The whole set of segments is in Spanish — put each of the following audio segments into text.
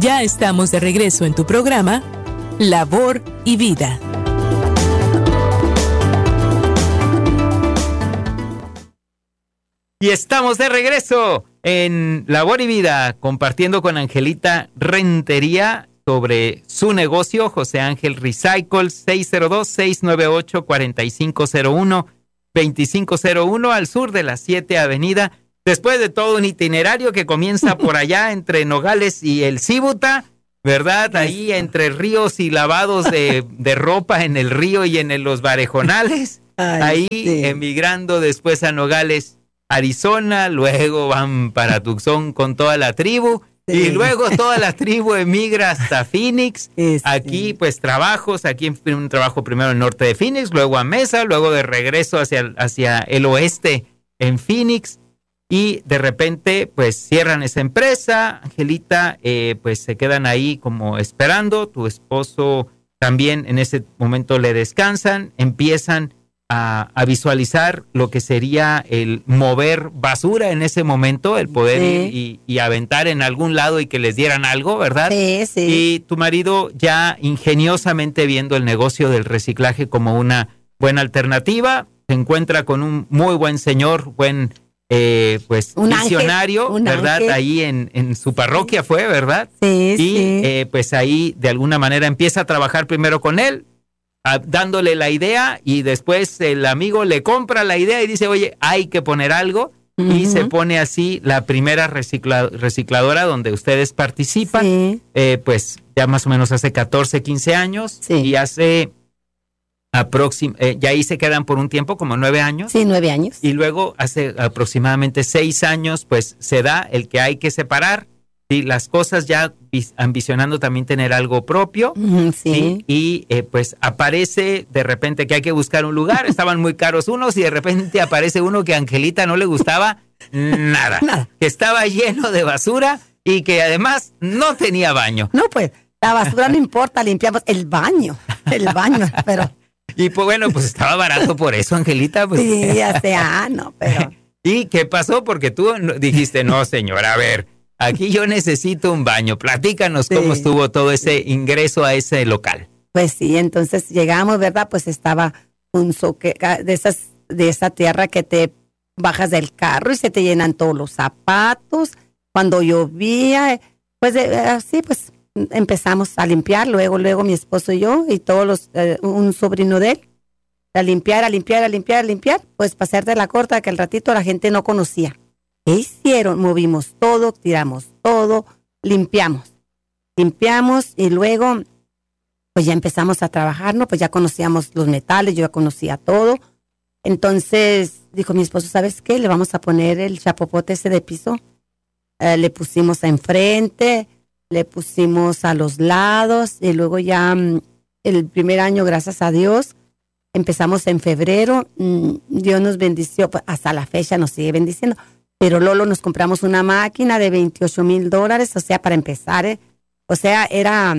Ya estamos de regreso en tu programa, Labor y Vida. Y estamos de regreso en Labor y Vida, compartiendo con Angelita Rentería sobre su negocio, José Ángel Recycle, 602-698-4501, 2501, al sur de la 7 Avenida. Después de todo un itinerario que comienza por allá entre Nogales y el Cíbuta, ¿verdad? Ahí entre ríos y lavados de ropa en el río y en los Barejonales. Ahí sí. Emigrando después a Nogales, Arizona, luego van para Tucson con toda la tribu. Sí. Y luego toda la tribu emigra hasta Phoenix. Aquí pues trabajos, aquí un trabajo primero en el norte de Phoenix, luego a Mesa, luego de regreso hacia el oeste en Phoenix. Y de repente, pues, cierran esa empresa, Angelita, pues, se quedan ahí como esperando. Tu esposo también en ese momento le descansan. Empiezan a visualizar lo que sería el mover basura en ese momento, el poder ir y aventar en algún lado y que les dieran algo, ¿verdad? Sí, sí. Y tu marido ya ingeniosamente viendo el negocio del reciclaje como una buena alternativa, se encuentra con un muy buen señor, pues un misionario, ángel, ¿verdad? Ángel. Ahí en su parroquia fue, ¿verdad? Sí, y pues ahí de alguna manera empieza a trabajar primero con él, dándole la idea, y después el amigo le compra la idea y dice, oye, hay que poner algo, y se pone así la primera recicladora donde ustedes participan, pues ya más o menos hace 14, 15 años, y hace... ya ahí se quedan por un tiempo, como 9 años. Sí, 9 años. Y luego hace aproximadamente 6 años, pues se da el que hay que separar, ¿sí? Las cosas ya ambicionando también tener algo propio. Sí. Y pues aparece de repente que hay que buscar un lugar. Estaban muy caros unos y de repente aparece uno que a Angelita no le gustaba nada. Que estaba lleno de basura y que además no tenía baño. No, pues la basura no importa, limpiamos el baño, pero... Y pues bueno, pues estaba barato por eso, Angelita. Pues. Sí, ya sea, no, pero... ¿Y qué pasó? Porque tú dijiste, no, señora, a ver, aquí yo necesito un baño. Platícanos cómo estuvo todo ese ingreso a ese local. Pues sí, entonces llegamos, ¿verdad? Pues estaba un soque de esa tierra que te bajas del carro y se te llenan todos los zapatos. Cuando llovía, pues así, pues... empezamos a limpiar, luego mi esposo y yo y todos un sobrino de él, a limpiar, pues para hacer de la corta que al ratito la gente no conocía. ¿Qué hicieron? Movimos todo, tiramos todo, limpiamos y luego pues ya empezamos a trabajar, ¿no? Pues ya conocíamos los metales, yo ya conocía todo. Entonces dijo mi esposo, ¿sabes qué? Le vamos a poner el chapopote ese de piso. Le pusimos enfrente, le pusimos a los lados y luego ya el primer año, gracias a Dios, empezamos en febrero. Dios nos bendició, pues, hasta la fecha nos sigue bendiciendo. Pero Lolo nos compramos una máquina de $28,000, o sea, para empezar, o sea, era,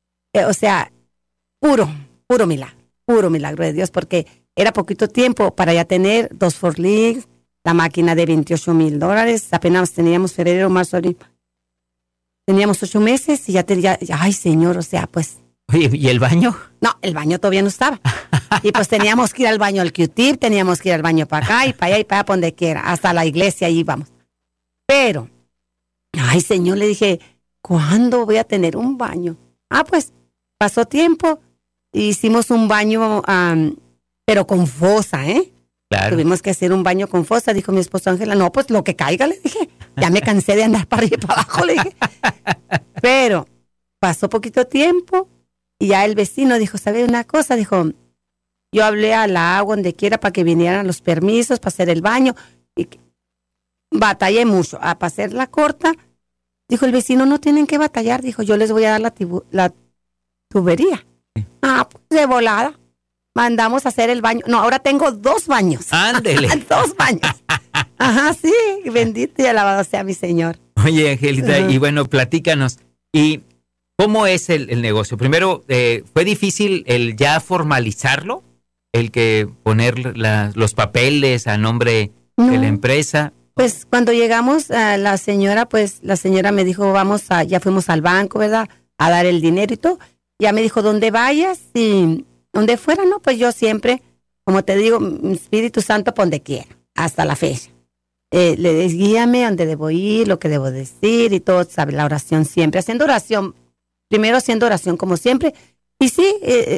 puro milagro de Dios, porque era poquito tiempo para ya tener 2 forklifts, la máquina de $28,000, apenas teníamos febrero, marzo, abril. Teníamos 8 meses y ya, ay Señor, o sea, pues. Oye, ¿y el baño? No, el baño todavía no estaba. Y pues teníamos que ir al baño al Q-Tip, teníamos que ir al baño para acá y para allá y para allá, para donde quiera, hasta la iglesia, ahí íbamos. Pero, ay Señor, le dije, ¿cuándo voy a tener un baño? Pues pasó tiempo, hicimos un baño, pero con fosa, Claro. Tuvimos que hacer un baño con fosa, dijo mi esposo Ángela, no, pues lo que caiga, le dije. Ya me cansé de andar para arriba y para abajo, le dije. Pero pasó poquito tiempo y ya el vecino dijo, ¿sabe una cosa? Dijo, yo hablé a la agua donde quiera para que vinieran los permisos para hacer el baño. Y batallé mucho. Para hacer la corta, dijo el vecino, no tienen que batallar. Dijo, yo les voy a dar la tubería. Pues de volada. Mandamos a hacer el baño. No, ahora tengo 2 baños. Ándele. 2 baños. Ajá, sí. Bendito y alabado sea mi Señor. Oye, Angelita, y bueno, platícanos. ¿Y cómo es el negocio? Primero, ¿fue difícil el ya formalizarlo? El que poner los papeles a nombre de la empresa. Pues cuando llegamos, la señora me dijo, ya fuimos al banco, ¿verdad? A dar el dinero y todo. Ya me dijo, donde vayas y donde fuera, ¿no? Pues yo siempre, como te digo, Espíritu Santo, por donde quiera, hasta la fecha. Le guíame a dónde debo ir, lo que debo decir y todo, ¿sabe? La oración siempre, primero haciendo oración como siempre. Y sí,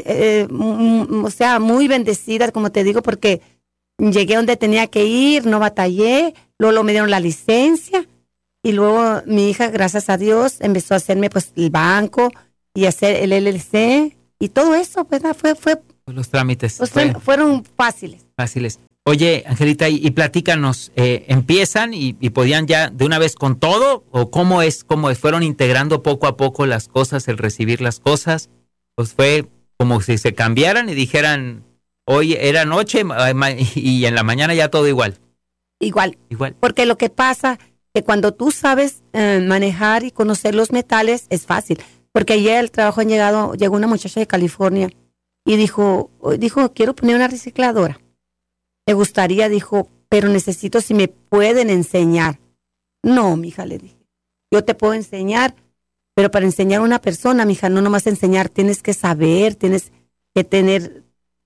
o sea, muy bendecida, como te digo, porque llegué donde tenía que ir, no batallé, luego me dieron la licencia y luego mi hija, gracias a Dios, empezó a hacerme pues el banco y hacer el LLC y todo eso, ¿verdad? Los trámites. Fueron fáciles. Fáciles. Oye, Angelita, y platícanos, ¿empiezan y podían ya de una vez con todo? ¿O cómo es? ¿Fueron integrando poco a poco las cosas, el recibir las cosas? Pues fue como si se cambiaran y dijeran, hoy era noche y en la mañana ya todo igual. Igual. Porque lo que pasa que cuando tú sabes manejar y conocer los metales es fácil. Porque ayer al trabajo llegó una muchacha de California y dijo, quiero poner una recicladora. Me gustaría, dijo, pero necesito si me pueden enseñar. No, mija, le dije, yo te puedo enseñar, pero para enseñar a una persona, mija, no nomás enseñar, tienes que saber, tienes que tener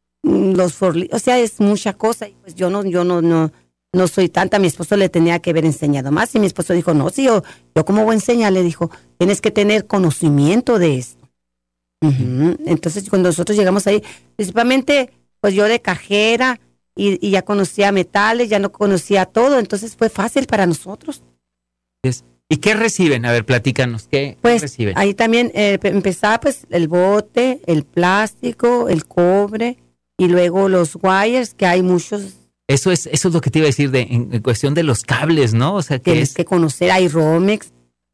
o sea, es mucha cosa. Y pues yo no soy tanta, mi esposo le tenía que haber enseñado más y mi esposo dijo, no, sí, yo cómo voy a enseñar, le dijo, tienes que tener conocimiento de esto. Uh-huh. Entonces cuando nosotros llegamos ahí, principalmente pues yo de cajera y ya conocía metales, ya no conocía todo, entonces fue fácil para nosotros. ¿Y qué reciben? A ver, platícanos, ¿qué reciben? Ahí también empezaba pues el bote, el plástico, el cobre y luego los wires, que hay muchos. Eso es lo que te iba a decir en cuestión de los cables, ¿no? O sea, tienes que conocer, hay Romex,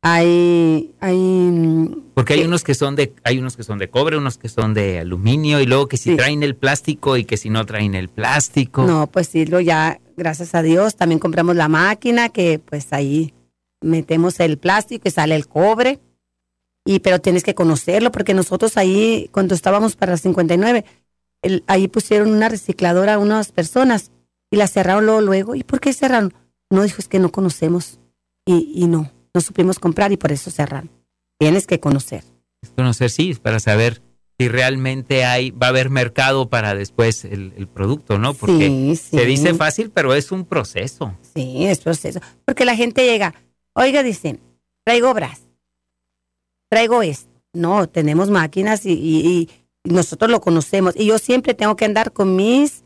hay porque hay unos que son de cobre, unos que son de aluminio y luego que si traen el plástico y que si no traen el plástico. No, pues sí, ya gracias a Dios también compramos la máquina que pues ahí metemos el plástico y sale el cobre. Pero tienes que conocerlo porque nosotros ahí cuando estábamos para 59 ahí pusieron una recicladora a unas personas y la cerraron luego. ¿Y por qué cerraron? No, dijo, es que no conocemos y no supimos comprar y por eso cerraron. Tienes que conocer. Conocer, sí, para saber si realmente va a haber mercado para después el producto, ¿no? Porque sí. Se dice fácil, pero es un proceso. Sí, es proceso. Porque la gente llega, oiga, dicen, traigo bras, traigo esto. No, tenemos máquinas y nosotros lo conocemos. Y yo siempre tengo que andar con mis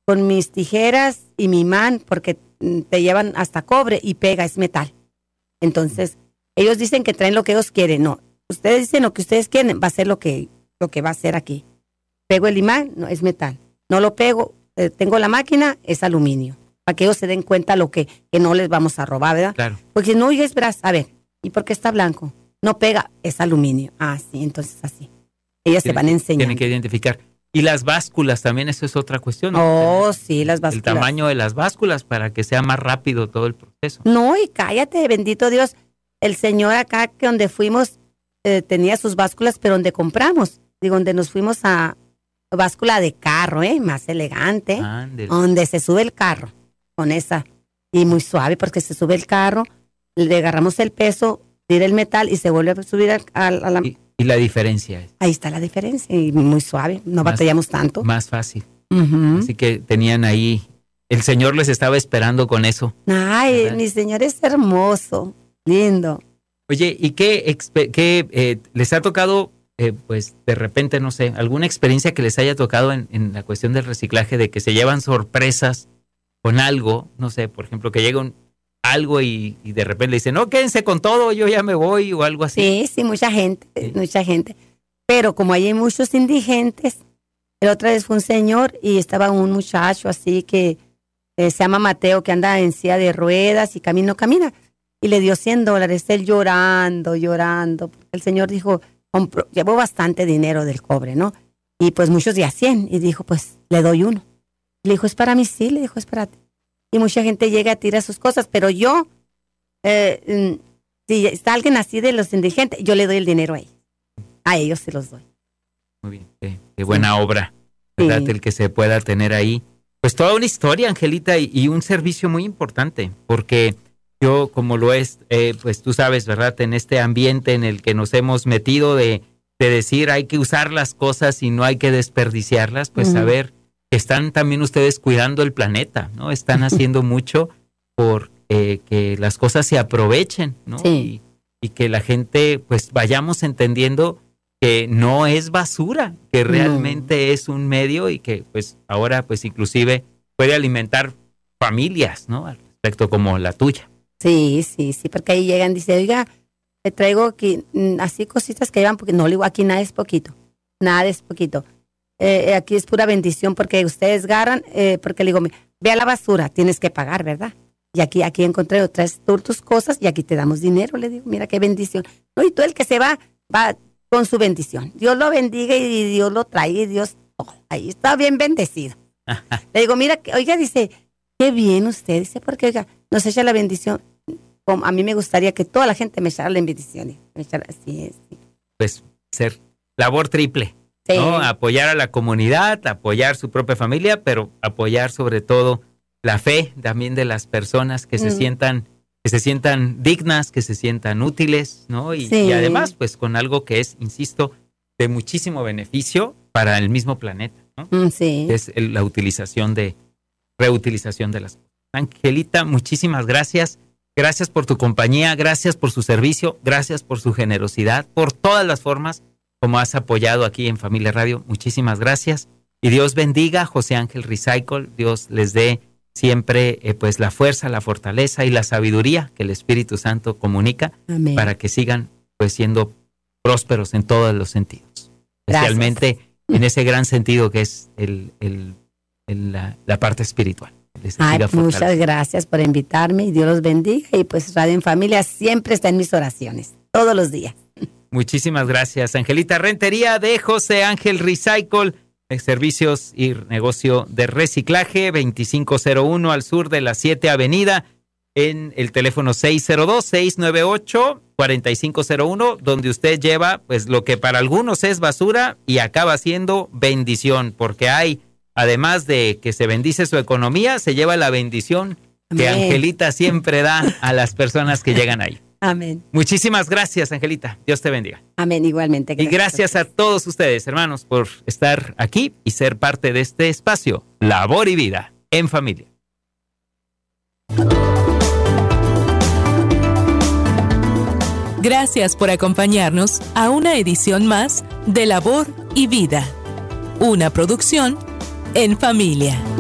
tijeras y mi imán porque te llevan hasta cobre y pega, es metal. Entonces, ellos dicen que traen lo que ellos quieren. No, ustedes dicen lo que ustedes quieren, va a ser lo que va a ser aquí. Pego el imán, no, es metal. No lo pego, tengo la máquina, es aluminio. Para que ellos se den cuenta que no les vamos a robar, ¿verdad? Claro. Porque no, oye, es bras, a ver, ¿y por qué está blanco? No pega, es aluminio. Ah, sí, entonces así. Ellas se van a enseñar. Tienen que identificar. Y las básculas también, eso es otra cuestión, ¿no? Oh, sí, las básculas. El tamaño de las básculas para que sea más rápido todo el proceso. No, y cállate, bendito Dios. El señor acá que donde fuimos tenía sus básculas, pero donde compramos, donde nos fuimos a báscula de carro, más elegante, donde se sube el carro con esa, y muy suave porque se sube el carro, le agarramos el peso, tira el metal y se vuelve a subir a la... ¿Y la diferencia? Ahí está la diferencia, y muy suave, no batallamos tanto. Más fácil. Uh-huh. Así que tenían ahí, el Señor les estaba esperando con eso. Ay, ¿verdad? Mi Señor es hermoso, lindo. Oye, ¿y qué les ha tocado, pues de repente, no sé, alguna experiencia que les haya tocado en la cuestión del reciclaje, de que se llevan sorpresas con algo, no sé, por ejemplo, que llega algo y de repente le dicen, no, quédense con todo, yo ya me voy, o algo así? Sí, mucha gente. Pero como hay muchos indigentes, la otra vez fue un señor y estaba un muchacho así que se llama Mateo, que anda en silla de ruedas y camina. Y le dio $100, él llorando. El señor dijo, llevó bastante dinero del cobre, ¿no? Y pues muchos de a 100. Y dijo, pues le doy uno. Le dijo, ¿es para mí? Sí, le dijo, es para ti. Y mucha gente llega a tirar sus cosas, pero yo, si está alguien así de los indigentes, yo le doy el dinero a ellos. A ellos se los doy. Muy bien, qué buena obra, ¿verdad? Sí. El que se pueda tener ahí. Pues toda una historia, Angelita, y un servicio muy importante, porque yo como lo es, pues tú sabes, ¿verdad? En este ambiente en el que nos hemos metido de decir hay que usar las cosas y no hay que desperdiciarlas, pues saber que están también ustedes cuidando el planeta, ¿no? Están haciendo mucho por que las cosas se aprovechen, ¿no? Sí. Y que la gente pues vayamos entendiendo que no es basura, que realmente es un medio y que pues ahora pues inclusive puede alimentar familias, ¿no? Al respecto como la tuya. Sí, porque ahí llegan y dicen, oiga, le traigo aquí, así cositas que llevan, porque no le digo, aquí nada es poquito, aquí es pura bendición, porque ustedes agarran, porque le digo, ve a la basura, tienes que pagar, ¿verdad? Y aquí encontré traes tú tus cosas y aquí te damos dinero, le digo, mira qué bendición. No, y todo el que se va con su bendición. Dios lo bendiga y Dios lo trae y Dios, ahí está bien bendecido. Le digo, mira, oiga, dice, qué bien usted, dice, porque oiga, nos echa la bendición. Como a mí me gustaría que toda la gente me echara la bendición. Sí. Pues ser labor triple, sí. ¿no? Apoyar a la comunidad, apoyar su propia familia, pero apoyar sobre todo la fe también de las personas que se sientan dignas, que se sientan útiles, ¿no? Y además, pues con algo que es, insisto, de muchísimo beneficio para el mismo planeta, ¿no? Sí. Es la reutilización de las cosas. Angelita, muchísimas gracias. Gracias por tu compañía, gracias por su servicio, gracias por su generosidad, por todas las formas como has apoyado aquí en Familia Radio. Muchísimas gracias. Y Dios bendiga a José Ángel Recycle. Dios les dé siempre pues la fuerza, la fortaleza y la sabiduría que el Espíritu Santo comunica. Amén. Para que sigan pues siendo prósperos en todos los sentidos. Especialmente en ese gran sentido que es la parte espiritual. Muchas gracias por invitarme y Dios los bendiga. Y pues Radio en Familia siempre está en mis oraciones, todos los días. Muchísimas gracias, Angelita Rentería de José Ángel Recycle, servicios y negocio de reciclaje, 2501 al sur de la 7 Avenida, en el teléfono 602-698-4501, donde usted lleva pues lo que para algunos es basura y acaba siendo bendición, porque hay, además de que se bendice su economía, se lleva la bendición que Angelita siempre da a las personas que llegan ahí. Amén. Muchísimas gracias, Angelita. Dios te bendiga. Amén, igualmente. Gracias. Y gracias a todos ustedes, hermanos, por estar aquí y ser parte de este espacio, Labor y Vida en Familia. Gracias por acompañarnos a una edición más de Labor y Vida, una producción en familia.